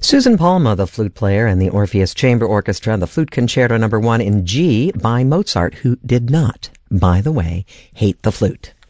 Susan Palma, the flute player, and the Orpheus Chamber Orchestra, the Flute Concerto No. 1 in G by Mozart, who did not, by the way, hate the flute.